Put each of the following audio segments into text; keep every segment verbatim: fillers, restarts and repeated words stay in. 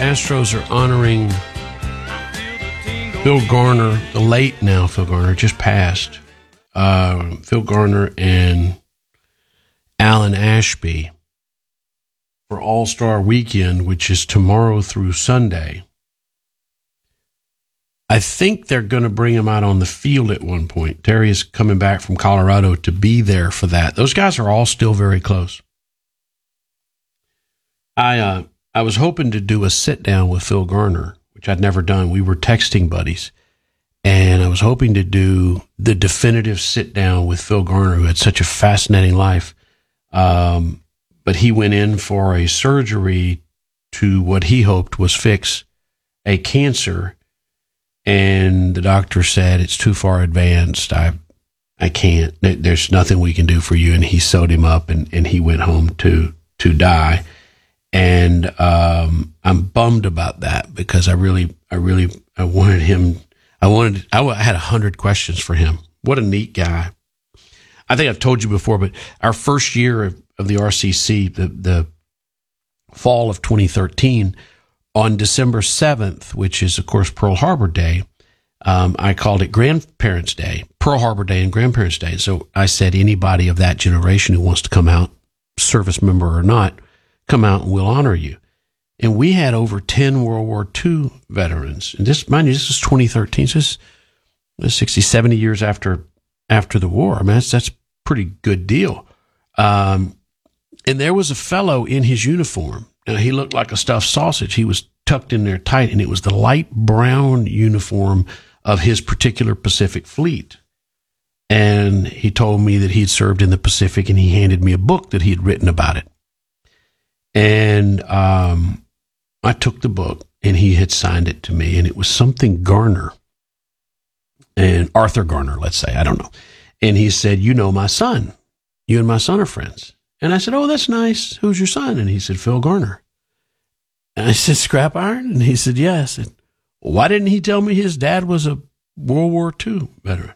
Astros are honoring Phil Garner, the late now Phil Garner, just passed. Uh, Phil Garner and Alan Ashby for All-Star Weekend, which is tomorrow through Sunday. I think they're going to bring him out on the field at one point. Terry is coming back from Colorado to be there for that. Those guys are all still very close. I uh, I was hoping to do a sit-down with Phil Garner, which I'd never done. We were texting buddies, and I was hoping to do the definitive sit-down with Phil Garner, who had such a fascinating life. Um, but he went in for a surgery to what he hoped was fix a cancer. And the doctor said, it's too far advanced. I I can't. There's nothing we can do for you. And he sewed him up, and, and he went home to to die. And um, I'm bummed about that because I really, I really, I wanted him. I wanted. I had a hundred questions for him. What a neat guy. I think I've told you before, but our first year of, of the R C C, the the fall of twenty thirteen. On December seventh, which is, of course, Pearl Harbor Day, um, I called it Grandparents' Day, Pearl Harbor Day and Grandparents' Day. So I said, anybody of that generation who wants to come out, service member or not, come out and we'll honor you. And we had over ten World War Two veterans. And this, mind you, this is twenty thirteen. So this is sixty, seventy years after after the war. I mean, that's, that's a pretty good deal. Um, and there was a fellow in his uniform. Now, he looked like a stuffed sausage. He was tucked in there tight, and it was the light brown uniform of his particular Pacific Fleet. And he told me that he'd served in the Pacific, and he handed me a book that he had written about it. And um, I took the book, and he had signed it to me, and it was something Garner, and Arthur Garner, let's say, I don't know. And he said, you know my son. You and my son are friends. And I said, oh, that's nice. Who's your son? And he said, Phil Garner. And I said, Scrap Iron? And he said, yes. And why didn't he tell me his dad was a World War Two veteran?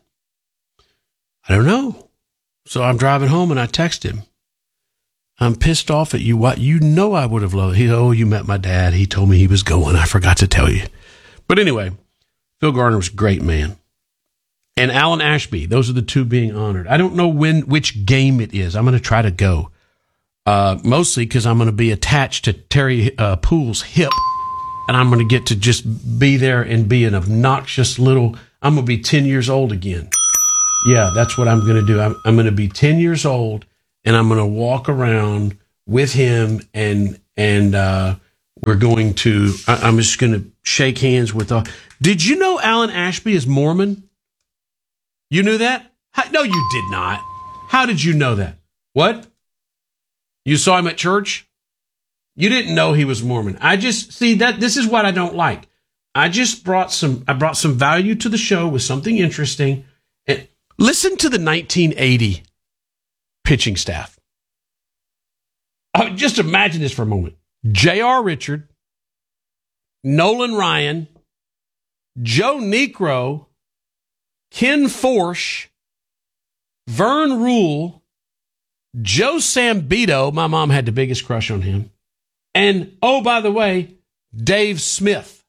I don't know. So I'm driving home and I text him. I'm pissed off at you. What? You know I would have loved it. He, oh, you met my dad. He told me he was going. I forgot to tell you. But anyway, Phil Garner was a great man. And Alan Ashby, those are the two being honored. I don't know when, which game it is. I'm going to try to go. Uh, mostly because I'm going to be attached to Terry uh, Poole's hip, and I'm going to get to just be there and be an obnoxious little, I'm going to be ten years old again. Yeah, that's what I'm going to do. I'm, I'm going to be ten years old, and I'm going to walk around with him, and and uh, we're going to, I, I'm just going to shake hands with, uh, did you know Alan Ashby is Mormon? You knew that? How, no, you did not. How did you know that? What? You saw him at church? You didn't know he was Mormon. I just, see, that this is what I don't like. I just brought some, I brought some value to the show with something interesting. And listen to the nineteen eighty pitching staff. Oh, just imagine this for a moment. J R. Richard, Nolan Ryan, Joe Niekro, Ken Forsch, Vern Rule, Joe Sambito, my mom had the biggest crush on him, and, oh, by the way, Dave Smith.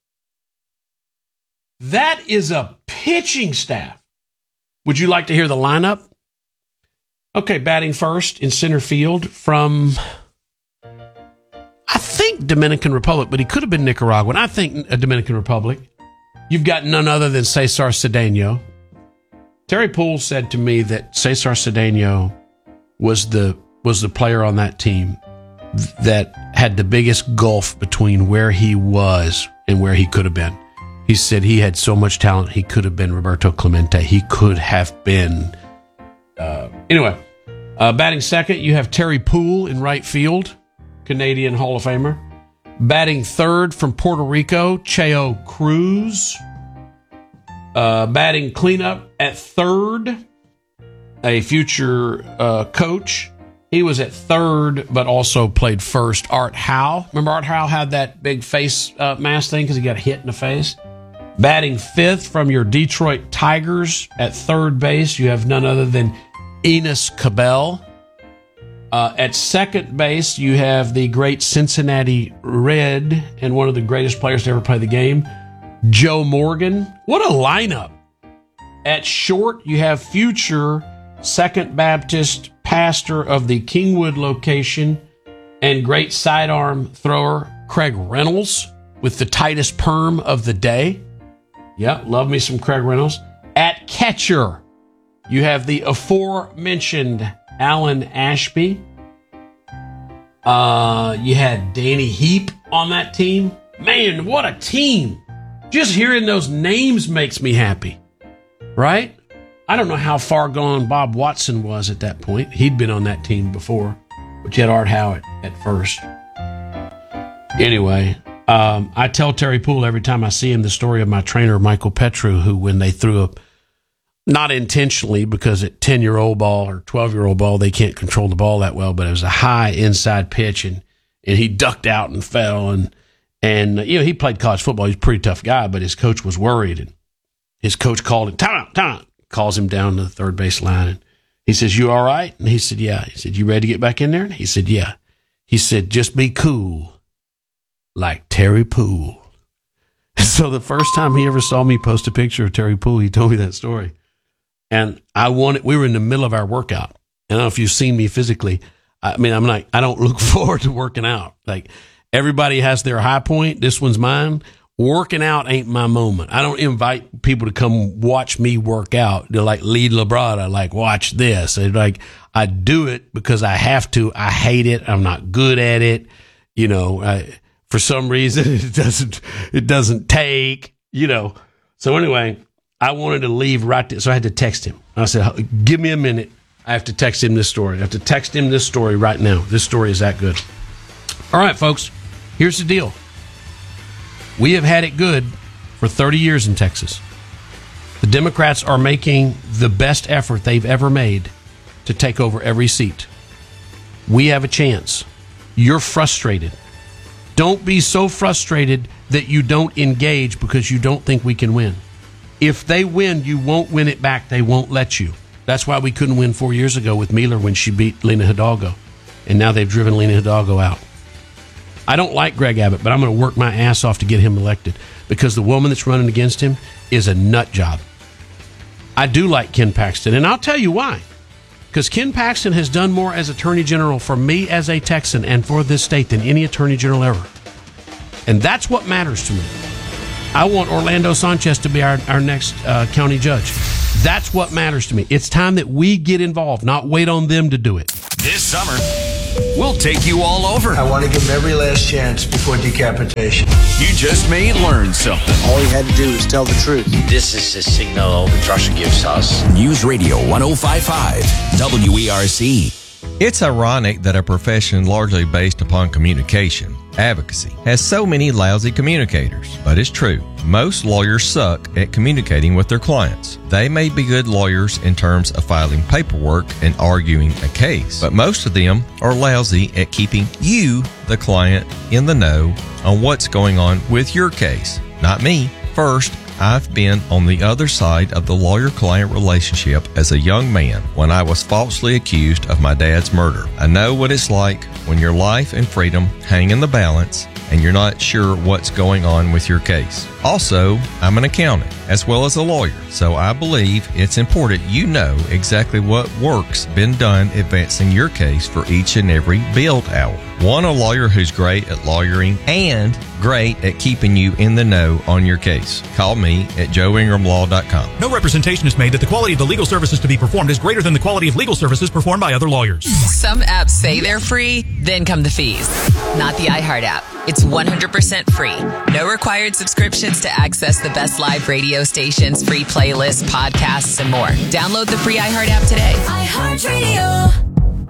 That is a pitching staff. Would you like to hear the lineup? Okay, batting first in center field from, I think, Dominican Republic, but he could have been Nicaraguan. I think a Dominican Republic. You've got none other than Cesar Cedeno. Terry Poole said to me that Cesar Cedeno was the was the player on that team that had the biggest gulf between where he was and where he could have been. He said he had so much talent, he could have been Roberto Clemente. He could have been... Uh, anyway, uh, batting second, you have Terry Poole in right field, Canadian Hall of Famer. Batting third from Puerto Rico, Cheo Cruz. Uh, batting cleanup at third, a future uh, coach. He was at third, but also played first. Art Howe. Remember Art Howe had that big face uh, mask thing because he got hit in the face? Batting fifth from your Detroit Tigers at third base, you have none other than Enos Cabell. Uh, at second base, you have the great Cincinnati Red and one of the greatest players to ever play the game, Joe Morgan. What a lineup. At short, you have future Second Baptist pastor of the Kingwood location and great sidearm thrower Craig Reynolds with the tightest perm of the day. Yeah, love me some Craig Reynolds. At catcher, you have the aforementioned Alan Ashby. Uh, you had Danny Heap on that team. Man, what a team. Just hearing those names makes me happy, right? I don't know how far gone Bob Watson was at that point. He'd been on that team before, but you had Art Howitt at first. Anyway, um, I tell Terry Poole every time I see him the story of my trainer, Michael Petru, who when they threw a, not intentionally because at ten-year-old ball or twelve-year-old ball, they can't control the ball that well, but it was a high inside pitch, and, and he ducked out and fell. And, and you know, he played college football. He's a pretty tough guy, but his coach was worried. And his coach called him, time out, time out. Calls him down to the third base line. And he says, you all right? And he said, yeah. He said, you ready to get back in there? And he said, yeah. He said, just be cool like Terry Poole. So the first time he ever saw me post a picture of Terry Poole, he told me that story. And I wanted, we were in the middle of our workout. And I don't know if you've seen me physically. I mean, I'm like, I don't look forward to working out. Like everybody has their high point. This one's mine. Working out ain't my moment. I don't invite people to come watch me work out. They're like, lead Labrada, like, watch this. They're like, I do it because I have to. I hate it. I'm not good at it. You know, I, for some reason, it doesn't, it doesn't take, you know. So anyway, I wanted to leave right there. So I had to text him. I said, give me a minute. I have to text him this story. I have to text him this story right now. This story is that good. All right, folks, here's the deal. We have had it good for thirty years in Texas. The Democrats are making the best effort they've ever made to take over every seat. We have a chance. You're frustrated. Don't be so frustrated that you don't engage because you don't think we can win. If they win, you won't win it back. They won't let you. That's why we couldn't win four years ago with Mueller when she beat Lena Hidalgo. And now they've driven Lena Hidalgo out. I don't like Greg Abbott, but I'm going to work my ass off to get him elected because the woman that's running against him is a nut job. I do like Ken Paxton, and I'll tell you why. Because Ken Paxton has done more as Attorney General for me as a Texan and for this state than any Attorney General ever. And that's what matters to me. I want Orlando Sanchez to be our, our next uh, county judge. That's what matters to me. It's time that we get involved, not wait on them to do it. This summer, we'll take you all over. I want to give him every last chance before decapitation. You just may learn something. All he had to do was tell the truth. This is the signal that Russia gives us. News Radio one oh five point five, W E R C. It's ironic that a profession largely based upon communication, advocacy, has so many lousy communicators. But it's true. Most lawyers suck at communicating with their clients. They may be good lawyers in terms of filing paperwork and arguing a case, but most of them are lousy at keeping you, the client, in the know on what's going on with your case. Not me. First, I've been on the other side of the lawyer-client relationship as a young man when I was falsely accused of my dad's murder. I know what it's like when your life and freedom hang in the balance and you're not sure what's going on with your case. Also, I'm an accountant as well as a lawyer, so I believe it's important you know exactly what work's been done advancing your case for each and every billed hour. Want a lawyer who's great at lawyering and great at keeping you in the know on your case? Call me at joe ingram law dot com. No representation is made that the quality of the legal services to be performed is greater than the quality of legal services performed by other lawyers. Some apps say they're free, then come the fees. Not the iHeart app. It's one hundred percent free. No required subscriptions to access the best live radio stations, free playlists, podcasts, and more. Download the free iHeart app today. iHeartRadio.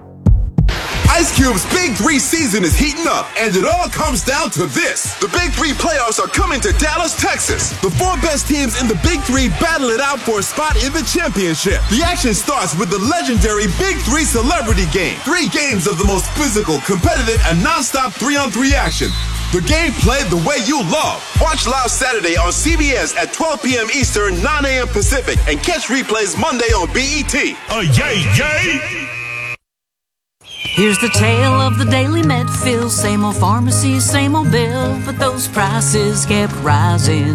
Ice Cube's Big Three season is heating up, and it all comes down to this. The Big Three playoffs are coming to Dallas, Texas. The four best teams in the Big Three battle it out for a spot in the championship. The action starts with the legendary Big Three Celebrity Game. Three games of the most physical, competitive, and non-stop three-on-three action. The game played the way you love. Watch live Saturday on C B S at twelve p.m. Eastern, nine a.m. Pacific, and catch replays Monday on B E T. Uh, yay, yay! Here's the tale of the daily Medfill. Same old pharmacy, same old bill, but those prices kept rising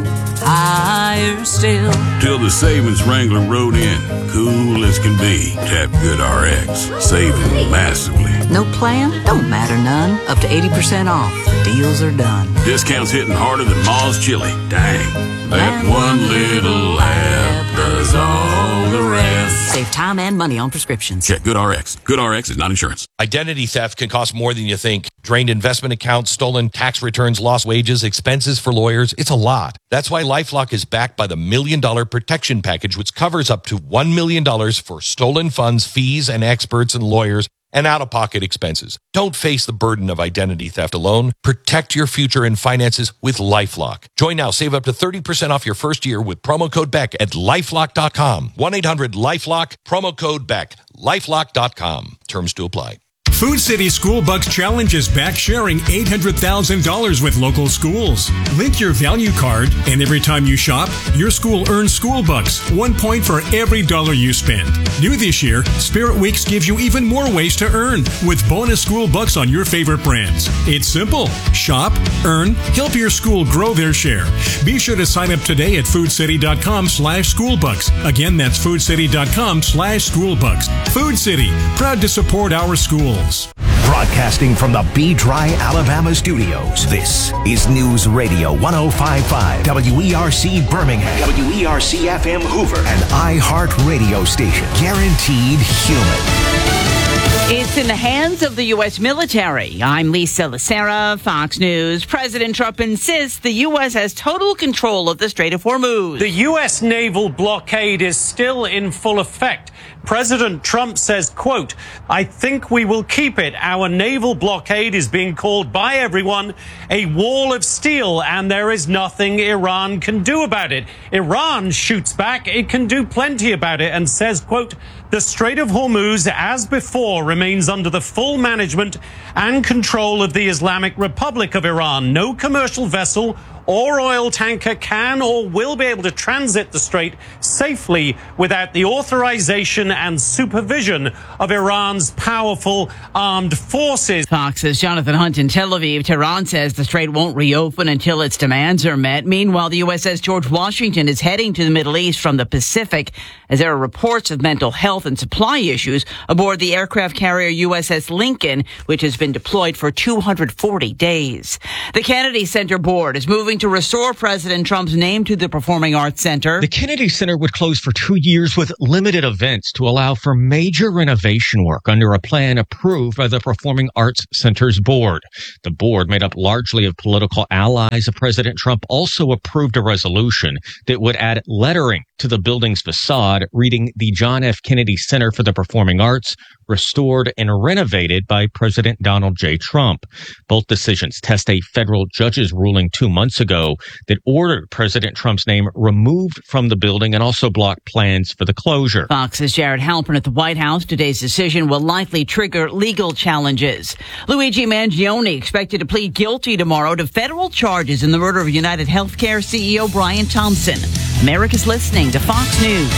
higher still. Till the savings Wrangler rode in, cool as can be. Tap GoodRx, saving massively. No plan? Don't matter none. Up to eighty percent off. Deals are done. Discounts hitting harder than Ma's chili. Dang, that And one little app does all the rest. Save time and money on prescriptions. Check GoodRx. GoodRx is not insurance. Identity theft can cost more than you think. Drained investment accounts, stolen tax returns, lost wages, expenses for lawyers. It's a lot. That's why LifeLock is backed by the Million Dollar Protection Package, which covers up to one million dollars for stolen funds, fees, and experts and lawyers, and out-of-pocket expenses. Don't face the burden of identity theft alone. Protect your future and finances with LifeLock. Join now. Save up to thirty percent off your first year with promo code Beck at lifelock dot com. one eight hundred lifelock, promo code Beck, lifelock dot com. Terms to apply. Food City School Bucks Challenge is back, sharing eight hundred thousand dollars with local schools. Link your value card, and every time you shop, your school earns school bucks, one point for every dollar you spend. New this year, Spirit Weeks gives you even more ways to earn, with bonus school bucks on your favorite brands. It's simple. Shop, earn, help your school grow their share. Be sure to sign up today at foodcity.com slash schoolbucks. Again, that's foodcity.com slash schoolbucks. Food City, proud to support our schools. Broadcasting from the B-Dry, Alabama studios, this is News Radio one oh five point five, W E R C Birmingham, W E R C F M Hoover, and iHeart Radio station. Guaranteed human. It's in the hands of the U S military. I'm Lisa Lacera, Fox News. President Trump insists the U S has total control of the Strait of Hormuz. The U S naval blockade is still in full effect. President Trump says, quote, I think we will keep it. Our naval blockade is being called by everyone a wall of steel, and there is nothing Iran can do about it. Iran shoots back. It can do plenty about it, and says, quote, the Strait of Hormuz, as before, remains under the full management and control of the Islamic Republic of Iran. No commercial vessel or oil tanker can or will be able to transit the strait safely without the authorization and supervision of Iran's powerful armed forces. Fox's Jonathan Hunt in Tel Aviv. Tehran says the strait won't reopen until its demands are met. Meanwhile, the U S S George Washington is heading to the Middle East from the Pacific as there are reports of mental health and supply issues aboard the aircraft carrier U S S Lincoln, which has been deployed for two hundred forty days. The Kennedy Center Board is moving to restore President Trump's name to the Performing Arts Center. The Kennedy Center would close for two years with limited events to allow for major renovation work under a plan approved by the Performing Arts Center's board. The board, made up largely of political allies of President Trump, also approved a resolution that would add lettering to the building's facade, reading the John F. Kennedy Center for the Performing Arts, restored and renovated by President Donald J. Trump. Both decisions test a federal judge's ruling two months ago that ordered President Trump's name removed from the building and also blocked plans for the closure. Fox's Jared Halpern at the White House. Today's decision will likely trigger legal challenges. Luigi Mangione expected to plead guilty tomorrow to federal charges in the murder of United Healthcare C E O Brian Thompson. America's listening to Fox News.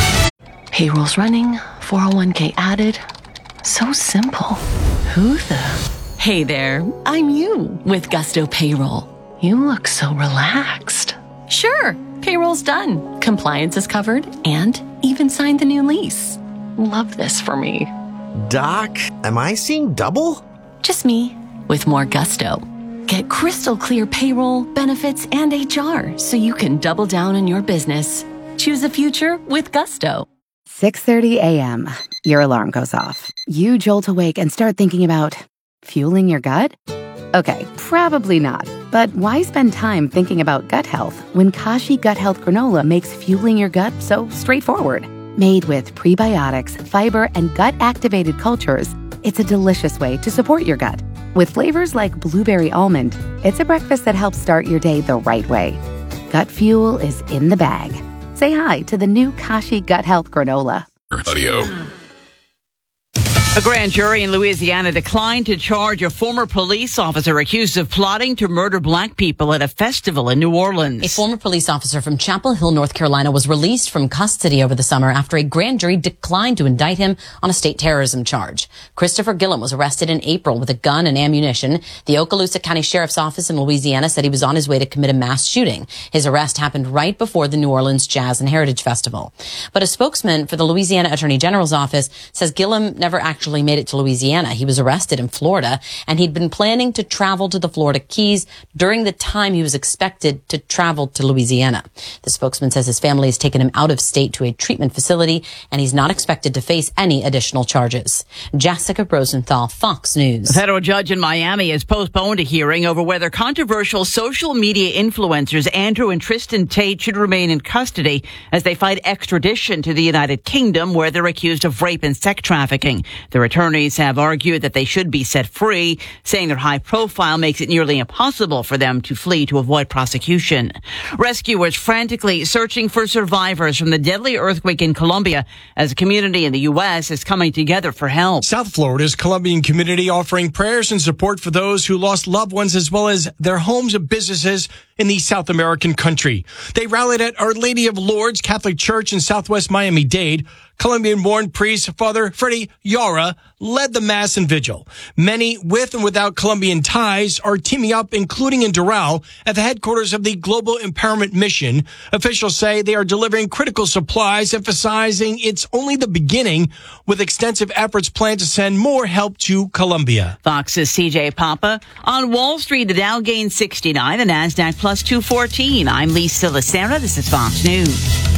Payroll's running, four oh one k added. So simple. Who the? Hey there, I'm you with Gusto Payroll. You look so relaxed. Sure, payroll's done. Compliance is covered and even signed the new lease. Love this for me. Doc, am I seeing double? Just me with more gusto. Get crystal clear payroll, benefits, and H R so you can double down on your business. Choose the future with Gusto. six thirty a.m. Your alarm goes off. You jolt awake and start thinking about fueling your gut? Okay, probably not. But why spend time thinking about gut health when Kashi Gut Health Granola makes fueling your gut so straightforward? Made with prebiotics, fiber, and gut-activated cultures, it's a delicious way to support your gut. With flavors like blueberry almond, it's a breakfast that helps start your day the right way. Gut fuel is in the bag. Say hi to the new Kashi Gut Health Granola. Audio. A grand jury in Louisiana declined to charge a former police officer accused of plotting to murder black people at a festival in New Orleans. A former police officer from Chapel Hill, North Carolina, was released from custody over the summer after a grand jury declined to indict him on a state terrorism charge. Christopher Gillum was arrested in April with a gun and ammunition. The Okaloosa County Sheriff's Office in Louisiana said he was on his way to commit a mass shooting. His arrest happened right before the New Orleans Jazz and Heritage Festival. But a spokesman for the Louisiana Attorney General's office says Gillum never actually actually made it to Louisiana. He was arrested in Florida, and he'd been planning to travel to the Florida Keys during the time he was expected to travel to Louisiana. The spokesman says his family has taken him out of state to a treatment facility, and he's not expected to face any additional charges. Jessica Rosenthal, Fox News. A federal judge in Miami has postponed a hearing over whether controversial social media influencers Andrew and Tristan Tate should remain in custody as they fight extradition to the United Kingdom, where they're accused of rape and sex trafficking. Their attorneys have argued that they should be set free, saying their high profile makes it nearly impossible for them to flee to avoid prosecution. Rescuers frantically searching for survivors from the deadly earthquake in Colombia as a community in the U S is coming together for help. South Florida's Colombian community offering prayers and support for those who lost loved ones as well as their homes and businesses in the South American country. They rallied at Our Lady of Lourdes Catholic Church in Southwest Miami-Dade. Colombian-born priest Father Freddy Yara led the Mass and Vigil. Many with and without Colombian ties are teaming up, including in Doral, at the headquarters of the Global Empowerment Mission. Officials say they are delivering critical supplies, emphasizing it's only the beginning, with extensive efforts planned to send more help to Colombia. Fox's C J Papa. On Wall Street, the Dow gained sixty-nine, the NASDAQ plus two fourteen. I'm Lisa Lacera. This is Fox News.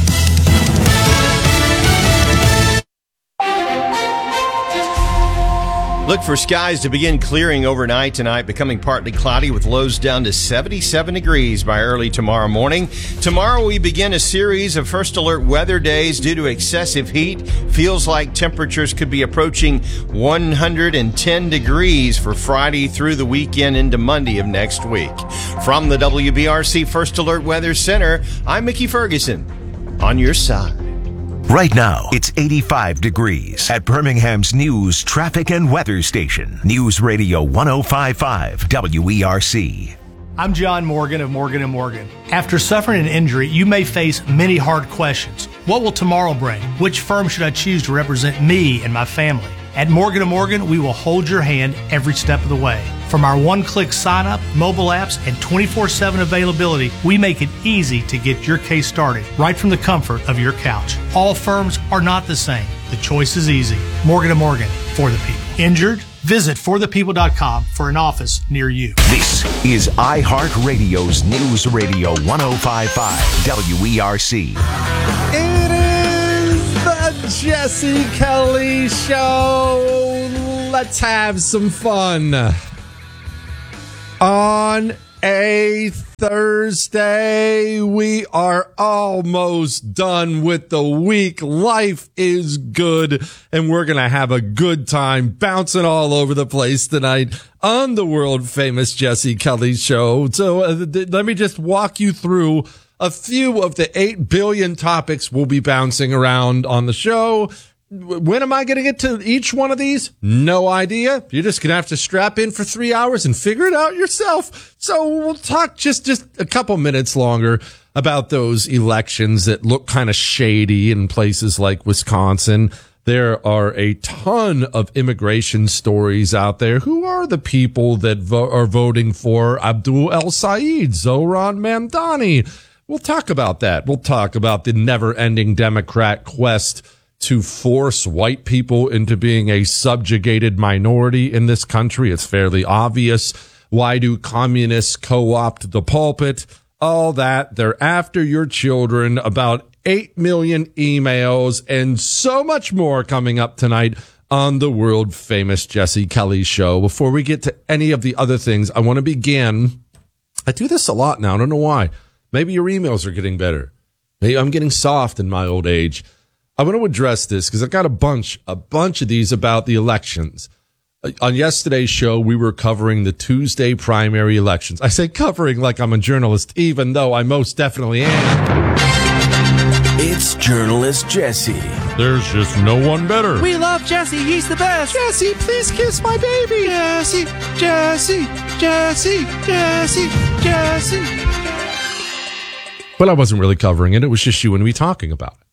Look for skies to begin clearing overnight tonight, becoming partly cloudy with lows down to seventy-seven degrees by early tomorrow morning. Tomorrow we begin a series of first alert weather days due to excessive heat. Feels like temperatures could be approaching one hundred ten degrees for Friday through the weekend into Monday of next week. From the W B R C First Alert Weather Center, I'm Mickey Ferguson, on your side. Right now, it's eighty-five degrees at Birmingham's news, traffic, and weather station. News Radio one oh five point five W E R C. I'm John Morgan of Morgan and Morgan. After suffering an injury, you may face many hard questions. What will tomorrow bring? Which firm should I choose to represent me and my family? At Morgan and Morgan, we will hold your hand every step of the way. From our one-click sign-up, mobile apps, and twenty-four seven availability, we make it easy to get your case started right from the comfort of your couch. All firms are not the same. The choice is easy. Morgan and Morgan, for the people. Injured? Visit for the people dot com for an office near you. This is iHeartRadio's News Radio one oh five point five W E R C. It is the Jesse Kelly Show. Let's have some fun. On a Thursday, we are almost done with the week. Life is good, and we're going to have a good time bouncing all over the place tonight on the world famous Jesse Kelly Show. So uh, th- let me just walk you through a few of the eight billion topics we'll be bouncing around on the show. When am I going to get to each one of these? No idea. You're just going to have to strap in for three hours and figure it out yourself. So we'll talk just, just a couple minutes longer about those elections that look kind of shady in places like Wisconsin. There are a ton of immigration stories out there. Who are the people that vo- are voting for Abdul El Sayed, Zohran Mamdani? We'll talk about that. We'll talk about the never-ending Democrat quest to force white people into being a subjugated minority in this country. It's fairly obvious. Why do communists co-opt the pulpit? All that. They're after your children. About eight million emails and so much more coming up tonight on the world famous Jesse Kelly Show. Before we get to any of the other things, I want to begin. I do this a lot now. I don't know why. Maybe your emails are getting better. Maybe I'm getting soft in my old age. I want to address this because I've got a bunch, a bunch of these about the elections. On yesterday's show, we were covering the Tuesday primary elections. I say covering like I'm a journalist, even though I most definitely am. It's Journalist Jesse There's just no one better. We love Jesse. He's the best. Jesse, please kiss my baby. Jesse, Jesse, Jesse, Jesse, Jesse. But I wasn't really covering it. It was just you and me talking about it.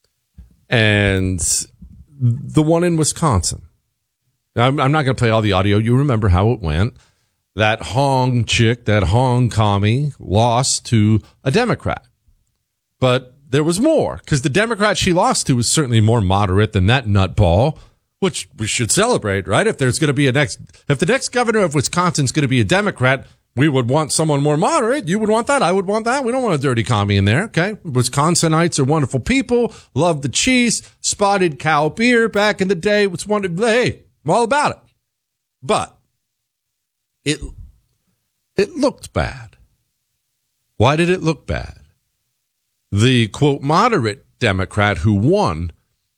And the one in Wisconsin. I'm, I'm not going to play all the audio. You remember how it went. That Hong chick, that Hong commie, lost to a Democrat. But there was more, because the Democrat she lost to was certainly more moderate than that nutball, which we should celebrate, right? If there's going to be a next, if the next governor of Wisconsin is going to be a Democrat, we would want someone more moderate. You would want that. I would want that. We don't want a dirty commie in there. Okay. Wisconsinites are wonderful people. Love the cheese. Spotted cow beer back in the day. It's wonderful. Hey, I'm all about it. But it, it looked bad. Why did it look bad? The quote moderate Democrat who won,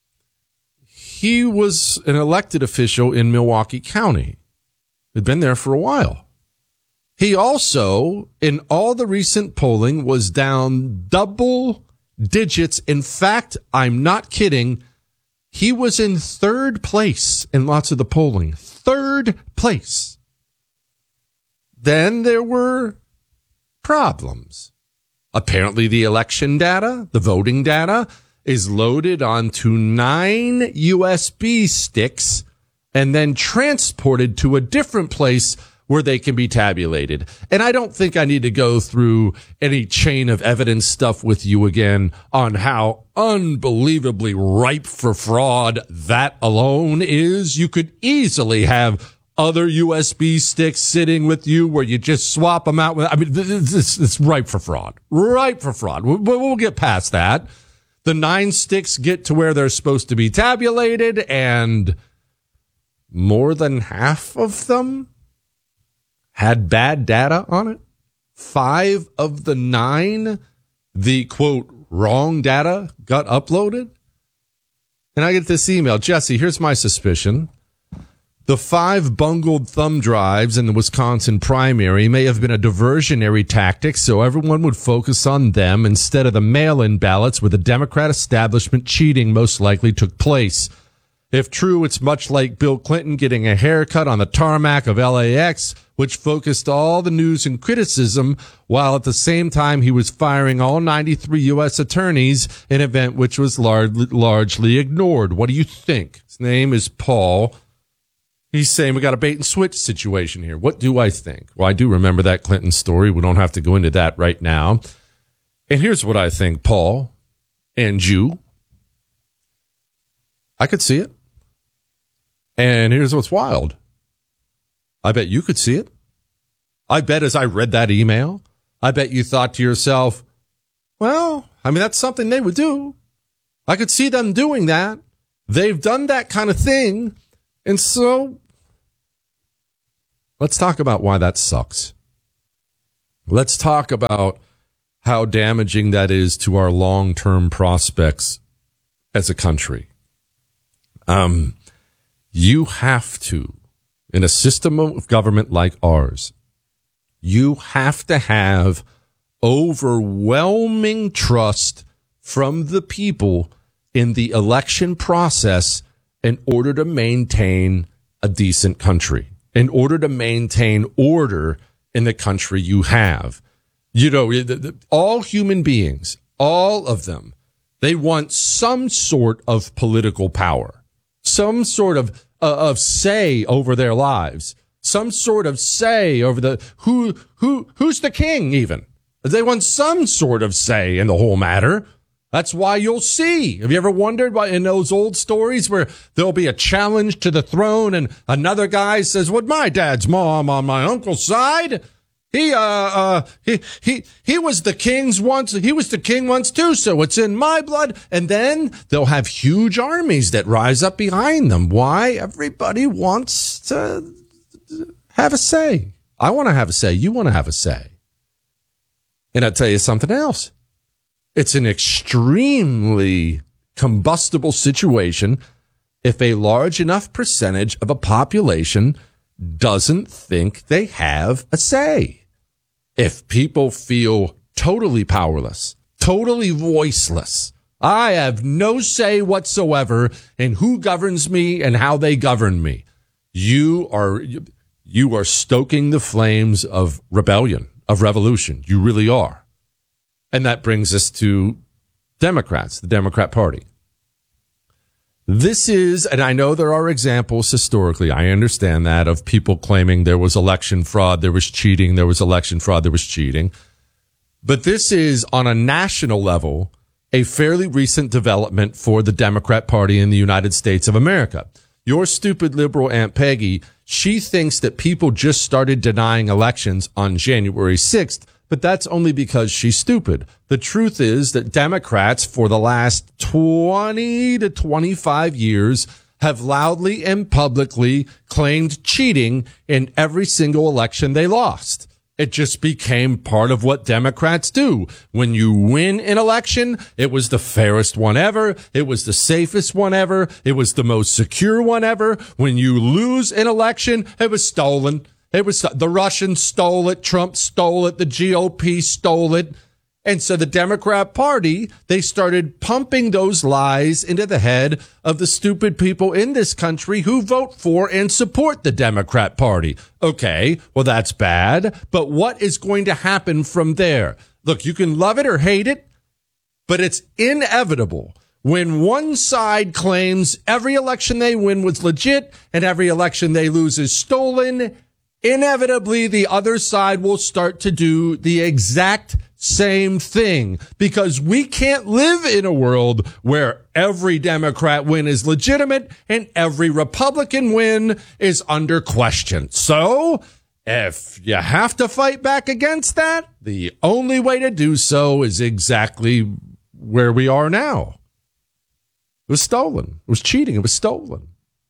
he was an elected official in Milwaukee County. He'd been there for a while. He also, in all the recent polling, was down double digits. In fact, I'm not kidding. He was in third place in lots of the polling. Third place. Then there were problems. Apparently, the election data, the voting data, is loaded onto nine U S B sticks and then transported to a different place where they can be tabulated. And I don't think I need to go through any chain of evidence stuff with you again on how unbelievably ripe for fraud that alone is. You could easily have other U S B sticks sitting with you where you just swap them out with, I mean, it's, it's ripe for fraud, ripe for fraud. We'll, we'll get past that. The nine sticks get to where they're supposed to be tabulated, and more than half of them had bad data on it. Five of the nine, the quote, wrong data got uploaded. And I get this email. Jesse, here's my suspicion. The five bungled thumb drives in the Wisconsin primary may have been a diversionary tactic so everyone would focus on them instead of the mail-in ballots where the Democrat establishment cheating most likely took place. If true, it's much like Bill Clinton getting a haircut on the tarmac of L A X, which focused all the news and criticism, while at the same time he was firing all ninety-three U S attorneys, an event which was lar- largely ignored. What do you think? His name is Paul. He's saying we got a bait and switch situation here. What do I think? Well, I do remember that Clinton story. We don't have to go into that right now. And here's what I think, Paul and you. I could see it. And here's what's wild. I bet you could see it. I bet as I read that email, I bet you thought to yourself, well, I mean, that's something they would do. I could see them doing that. They've done that kind of thing. And so let's talk about why that sucks. Let's talk about how damaging that is to our long-term prospects as a country. Um, you have to, in a system of government like ours, you have to have overwhelming trust from the people in the election process in order to maintain a decent country, in order to maintain order in the country you have. You know, all human beings, all of them, they want some sort of political power, some sort of uh, of say over their lives, some sort of say over the who who who's the king even. They want some sort of say in the whole matter. That's why you'll see. Have you ever wondered why in those old stories where there'll be a challenge to the throne and another guy says, "What my dad's mom on my uncle's side? He, uh, uh, he, he, he was the king's once. He was the king once too. So it's in my blood." And then they'll have huge armies that rise up behind them. Why? Everybody wants to have a say. I want to have a say. You want to have a say. And I'll tell you something else. It's an extremely combustible situation if a large enough percentage of a population doesn't think they have a say. If people feel totally powerless, totally voiceless, I have no say whatsoever in who governs me and how they govern me. You are you are stoking the flames of rebellion, of revolution. You really are. And that brings us to Democrats, the Democrat Party. This is, and I know there are examples historically, I understand that, of people claiming there was election fraud, there was cheating, there was election fraud, there was cheating. But this is, on a national level, a fairly recent development for the Democrat Party in the United States of America. Your stupid liberal Aunt Peggy, she thinks that people just started denying elections on January sixth, but that's only because she's stupid. The truth is that Democrats for the last twenty to twenty-five years have loudly and publicly claimed cheating in every single election they lost. It just became part of what Democrats do. When you win an election, it was the fairest one ever. It was the safest one ever. It was the most secure one ever. When you lose an election, it was stolen. It was the Russians stole it. Trump stole it. The G O P stole it. And so the Democrat Party, they started pumping those lies into the head of the stupid people in this country who vote for and support the Democrat Party. Okay, well, that's bad. But what is going to happen from there? Look, you can love it or hate it, but it's inevitable. When one side claims every election they win was legit and every election they lose is stolen, inevitably the other side will start to do the exact same thing, because we can't live in a world where every Democrat win is legitimate and every Republican win is under question. So if you have to fight back against that, the only way to do so is exactly where we are now. It was stolen. It was cheating. It was stolen.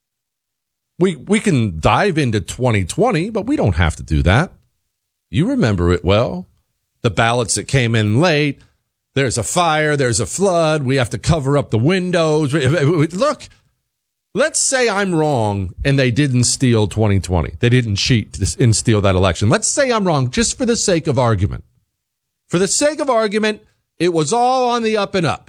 We we can dive into twenty twenty, but we don't have to do that. You remember it well. The ballots that came in late, there's a fire, there's a flood, we have to cover up the windows. Look, let's say I'm wrong and they didn't steal twenty twenty. They didn't cheat and steal that election. Let's say I'm wrong just for the sake of argument. For the sake of argument, it was all on the up and up.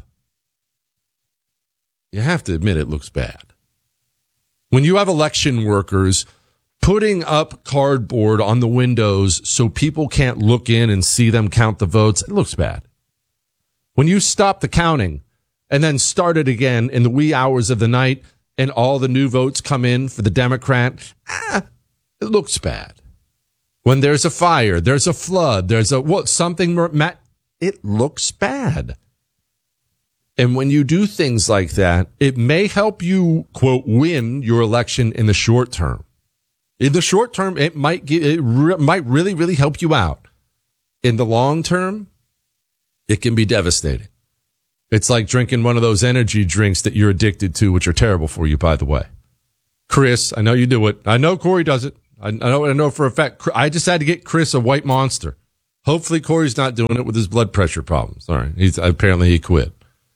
You have to admit it looks bad. When you have election workers putting up cardboard on the windows so people can't look in and see them count the votes, it looks bad. When you stop the counting and then start it again in the wee hours of the night and all the new votes come in for the Democrat, ah, it looks bad. When there's a fire, there's a flood, there's a what something, it looks bad. And when you do things like that, it may help you, quote, win your election in the short term. In the short term, it might give, it re- might really, really help you out. In the long term, it can be devastating. It's like drinking one of those energy drinks that you're addicted to, which are terrible for you, by the way. Chris, I know you do it. I know Corey does it. I, I know, I know for a fact. I just had to get Chris a White Monster. Hopefully, Corey's not doing it with his blood pressure problems. All right, he's apparently he quit.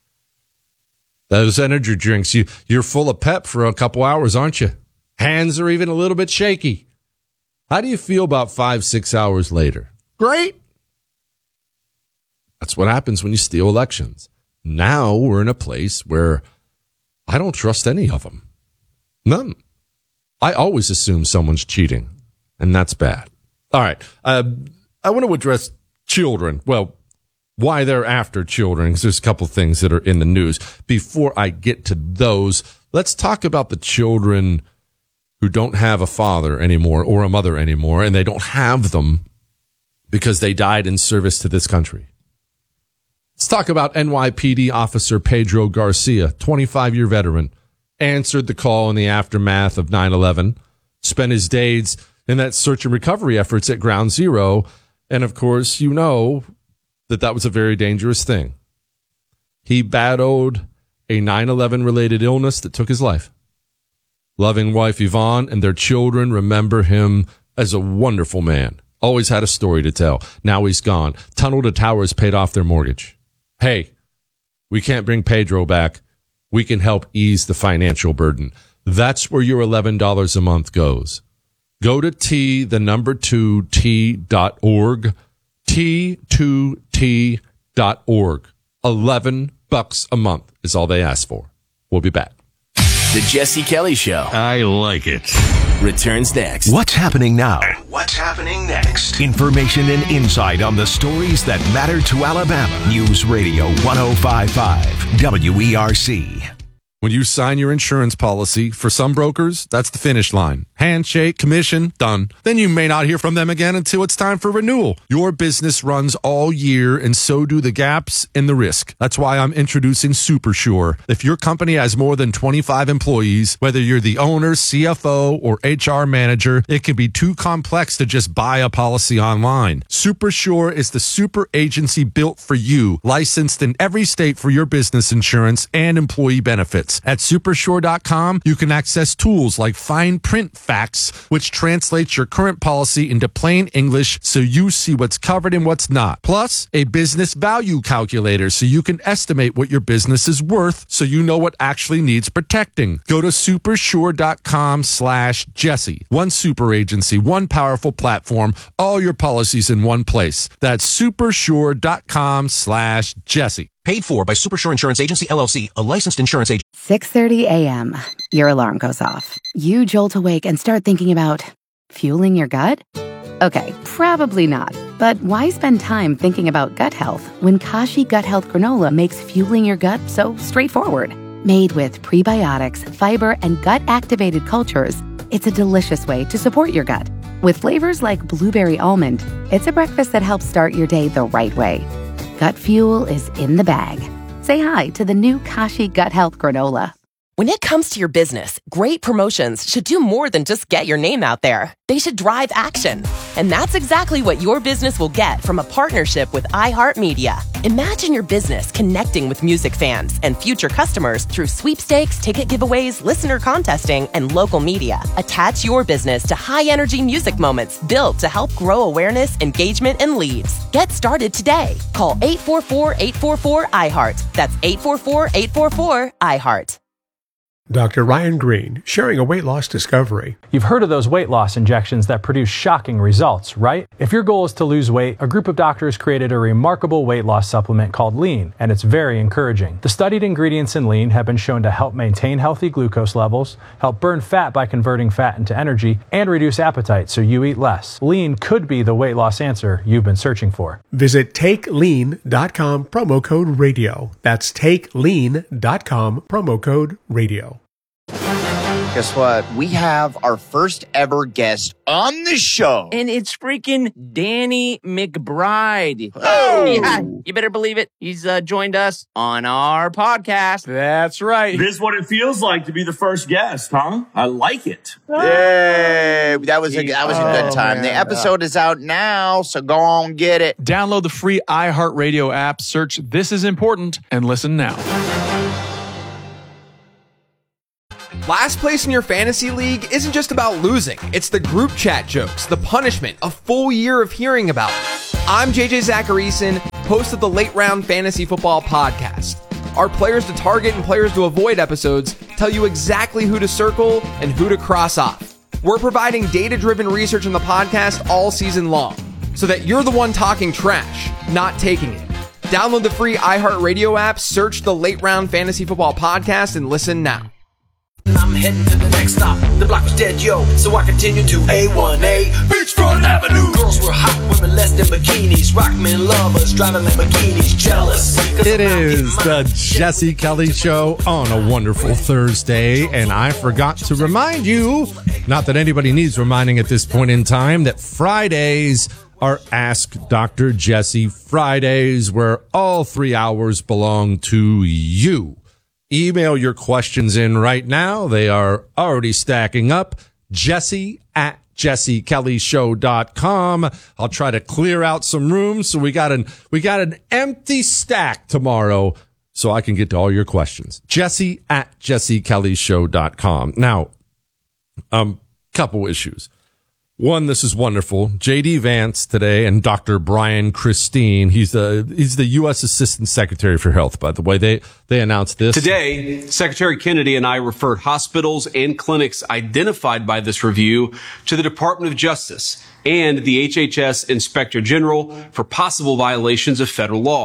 Those energy drinks, you you're full of pep for a couple hours, aren't you? Hands are even a little bit shaky. How do you feel about five, six hours later? Great. That's what happens when you steal elections. Now we're in a place where I don't trust any of them. None. I always assume someone's cheating, and that's bad. All right. Uh, I want to address children. Well, why they're after children, because there's a couple things that are in the news. Before I get to those, let's talk about the children who don't have a father anymore or a mother anymore, and they don't have them because they died in service to this country. Let's talk about N Y P D officer Pedro Garcia, twenty-five-year veteran, answered the call in the aftermath of nine eleven, spent his days in that search and recovery efforts at Ground Zero, and of course, you know that that was a very dangerous thing. He battled a nine eleven related illness that took his life. Loving wife Yvonne and their children remember him as a wonderful man. Always had a story to tell. Now he's gone. Tunnel to Towers paid off their mortgage. Hey, we can't bring Pedro back. We can help ease the financial burden. That's where your eleven dollars a month goes. Go to T, the number two, T dot org, T two T dot org. eleven bucks a month is all they ask for. We'll be back. The Jesse Kelly Show. I like it. Returns next. What's happening now? What's happening next? Information and insight on the stories that matter to Alabama. News Radio one oh five point five W E R C. When you sign your insurance policy, for some brokers, that's the finish line. Handshake, commission, done. Then you may not hear from them again until it's time for renewal. Your business runs all year, and so do the gaps and the risk. That's why I'm introducing SuperSure. If your company has more than twenty-five employees, whether you're the owner, C F O, or H R manager, it can be too complex to just buy a policy online. SuperSure is the super agency built for you, licensed in every state for your business insurance and employee benefits. At supersure dot com, you can access tools like fine print facts, which translates your current policy into plain English so you see what's covered and what's not. Plus, a business value calculator so you can estimate what your business is worth so you know what actually needs protecting. Go to supersure dot com slash Jesse. One super agency, one powerful platform, all your policies in one place. That's supersure dot com slash Jesse. Paid for by Supersure Insurance Agency, L L C, a licensed insurance agent. six thirty a.m. Your alarm goes off. You jolt awake and start thinking about fueling your gut? Okay, probably not. But why spend time thinking about gut health when Kashi Gut Health Granola makes fueling your gut so straightforward? Made with prebiotics, fiber, and gut-activated cultures, it's a delicious way to support your gut. With flavors like blueberry almond, it's a breakfast that helps start your day the right way. Gut fuel is in the bag. Say hi to the new Kashi Gut Health Granola. When it comes to your business, great promotions should do more than just get your name out there. They should drive action. And that's exactly what your business will get from a partnership with iHeartMedia. Imagine your business connecting with music fans and future customers through sweepstakes, ticket giveaways, listener contesting, and local media. Attach your business to high-energy music moments built to help grow awareness, engagement, and leads. Get started today. Call eight four four, eight four four, I heart. That's eight four four, eight four four, I heart. Doctor Ryan Green, sharing a weight loss discovery. You've heard of those weight loss injections that produce shocking results, right? If your goal is to lose weight, a group of doctors created a remarkable weight loss supplement called Lean, and it's very encouraging. The studied ingredients in Lean have been shown to help maintain healthy glucose levels, help burn fat by converting fat into energy, and reduce appetite so you eat less. Lean could be the weight loss answer you've been searching for. Visit take lean dot com, promo code radio. That's take lean dot com, promo code radio. Guess what? We have our first ever guest on the show. And it's freaking Danny McBride. Oh! Yeah, you better believe it. He's uh, joined us on our podcast. That's right. This is what it feels like to be the first guest, huh? I like it. Yay! That was a, that was a good time. Oh, the episode is out now, so go on, get it. Download the free iHeartRadio app, search This Is Important, and listen now. Last place in your fantasy league isn't just about losing. It's the group chat jokes, the punishment, a full year of hearing about it. I'm J J Zacharyson, host of the Late Round Fantasy Football Podcast. Our Players to Target and Players to Avoid episodes tell you exactly who to circle and who to cross off. We're providing data-driven research in the podcast all season long, so that you're the one talking trash, not taking it. Download the free iHeartRadio app, search the Late Round Fantasy Football Podcast, and listen now. I'm heading to the next stop. The block was dead, yo, so I continued to A one A Beachfront Avenue. Girls were hot, women less than bikinis. Rock men lovers, driving Lamborghinis, jealous. It is the Jesse Kelly Show on a wonderful Thursday, and I forgot to remind you, not that anybody needs reminding at this point in time, that Fridays are Ask Doctor Jesse Fridays, where all three hours belong to you. Email your questions in right now. They are already stacking up. Jesse at jesse kelly show dot com. I'll try to clear out some room. So we got an, we got an empty stack tomorrow so I can get to all your questions. Jesse at jesse kelly show dot com. Now, um, couple issues. One, this is wonderful. J D Vance today and Doctor Brian Christine. He's the he's the U S Assistant Secretary for Health, by the way. They they announced this. Today, Secretary Kennedy and I referred hospitals and clinics identified by this review to the Department of Justice and the H H S Inspector General for possible violations of federal law.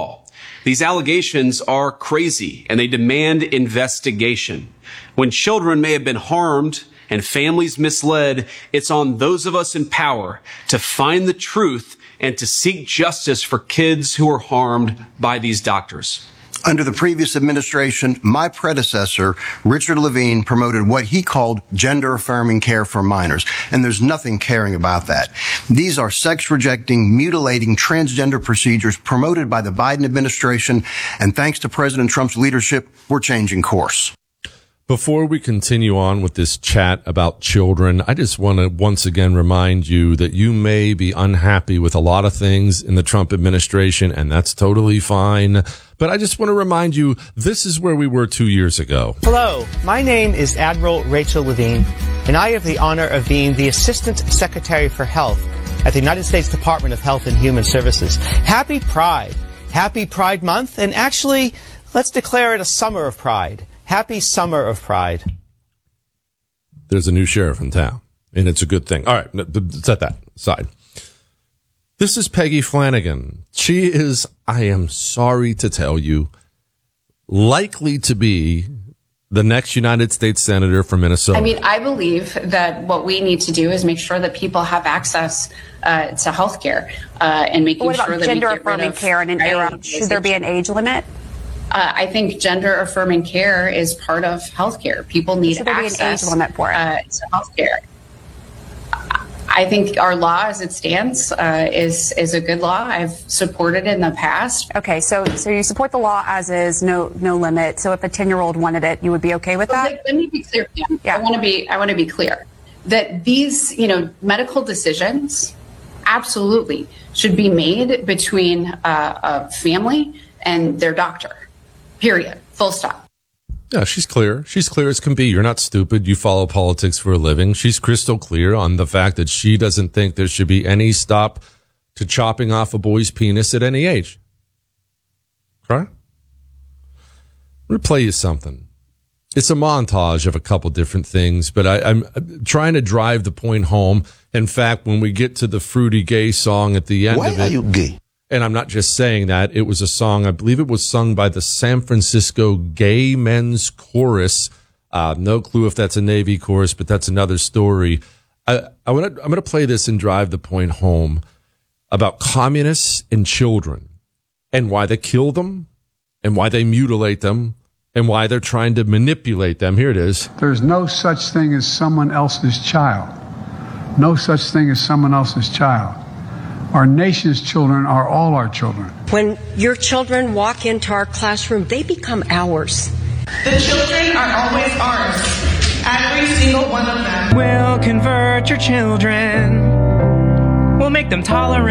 These allegations are crazy and they demand investigation. When children may have been harmed and families misled, it's on those of us in power to find the truth and to seek justice for kids who are harmed by these doctors. Under the previous administration, my predecessor, Richard Levine, promoted what he called gender-affirming care for minors. And there's nothing caring about that. These are sex-rejecting, mutilating, transgender procedures promoted by the Biden administration. And thanks to President Trump's leadership, we're changing course. Before we continue on with this chat about children, I just want to once again remind you that you may be unhappy with a lot of things in the Trump administration, and that's totally fine. But I just want to remind you, this is where we were two years ago. Hello, my name is Admiral Rachel Levine, and I have the honor of being the Assistant Secretary for Health at the United States Department of Health and Human Services. Happy Pride. Happy Pride Month, and actually, let's declare it a summer of pride. Happy Summer of Pride. There's a new sheriff in town, and it's a good thing. All right, set that aside. This is Peggy Flanagan. She is, I am sorry to tell you, likely to be the next United States Senator from Minnesota. I mean, I believe that what we need to do is make sure that people have access uh, to health care uh, and making what about sure that gender we get rid affirming of care in an era? Should there be an age limit? Uh, I think gender affirming care is part of healthcare. People need Should there access be an age limit for it? Uh, to healthcare. I think our law, as it stands, uh, is is a good law. I've supported it in the past. Okay, so so you support the law as is, no no limit. So if a ten-year-old wanted it, you would be okay with that? Let, let me be clear. Yeah. I want to be I want to be clear that these, you know, medical decisions absolutely should be made between uh, a family and their doctor. Period. Full stop. Yeah, she's clear. She's clear as can be. You're not stupid. You follow politics for a living. She's crystal clear on the fact that she doesn't think there should be any stop to chopping off a boy's penis at any age. Okay? I'm going to play you something. It's a montage of a couple different things, but I, I'm trying to drive the point home. In fact, when we get to the Fruity Gay song at the end Why of it. Why are you gay? And I'm not just saying that. It was a song, I believe it was sung by the San Francisco Gay Men's Chorus. Uh, no clue if that's a Navy chorus, but that's another story. I, I wanna, I'm going to play this and drive the point home about communists and children and why they kill them and why they mutilate them and why they're trying to manipulate them. Here it is. There's no such thing as someone else's child. No such thing as someone else's child. Our nation's children are all our children. When your children walk into our classroom, they become ours. The children are always ours. Every single one of them. We'll convert your children. We'll make them tolerant.